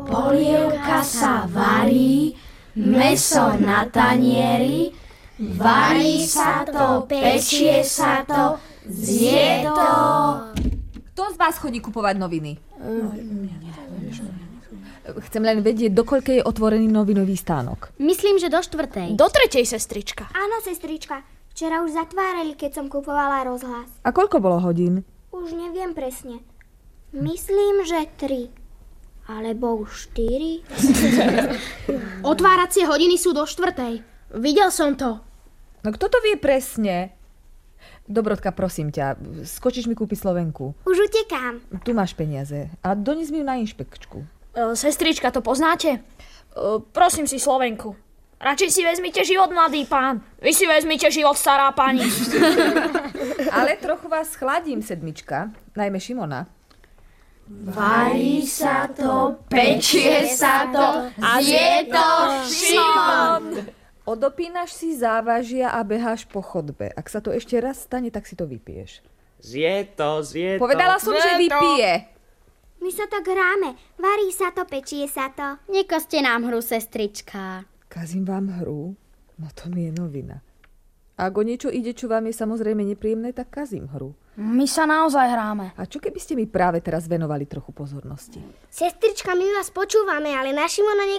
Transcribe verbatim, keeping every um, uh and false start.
Polievka sa varí, mäso na tanieri, varí sa to, pečie sa to, zje to. Kto z vás chodí kupovať noviny? Chcem len vedieť, do koľkej je otvorený novinový stánok. Myslím, že do štvrtej. Do tretej, sestrička. Áno, sestrička. Včera už zatvárali, keď som kupovala rozhlas. A koľko bolo hodín? Už neviem presne. Myslím, že tri. Alebo už štyri. Otváracie hodiny sú do štvrtej. Videl som to. No kto to vie presne? Dobrotka, prosím ťa, skočíš mi kúpiť Slovenku. Už utekám. Tu máš peniaze a dones mi ju na inšpekčku. E, sestrička, to poznáte? E, prosím si Slovenku. Radšej si vezmite život, mladý pán. Vy si vezmite život, stará pani. Ale trochu vás chladím, sedmička, najmä Šimona. Varí sa to, pečie sa to, zje to, Šimon. Odopínaš si závažia a beháš po chodbe. Ak sa to ešte raz stane, tak si to vypiješ. Zje to, zje to. Povedala som, že vypije. My sa tak hráme. Varí sa to, pečie sa to. Nekoste nám hru, sestrička. Kazím vám hru? No to mi je novina. Ak o niečo ide, čo vám je samozrejme nepríjemné, tak kazím hru. My sa naozaj hráme. A čo keby ste mi práve teraz venovali trochu pozornosti? Sestrička, my vás počúvame, ale na Šimona